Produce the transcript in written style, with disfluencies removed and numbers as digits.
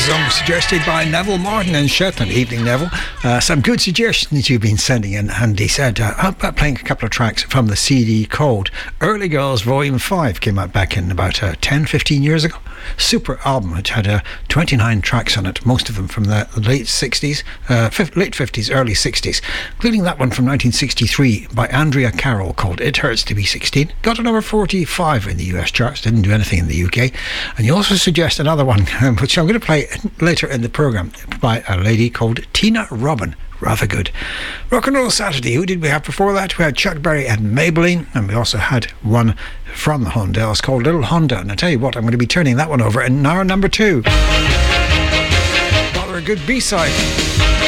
song suggested by Neville Martin in Shetland. Evening, Neville. Some good suggestions you've been sending in, and he said, how about playing a couple of tracks from the CD called Early Girls Volume 5, came out back in about 10-15 years ago. Super album. It had 29 tracks on it, most of them from the late 60s, late 50s, early 60s, including that one from 1963 by Andrea Carroll called It Hurts to Be 16. Got to number 45 in the US charts, didn't do anything in the UK. And you also suggest another one, which I'm going to play later in the programme, by a lady called Tina Robin. Rather good. Rock and Roll Saturday. Who did we have before that? We had Chuck Berry and Maybelline, and we also had one from the Hondells called Little Honda. And I tell you what, I'm going to be turning that one over in hour number 2. Rather a good B-side.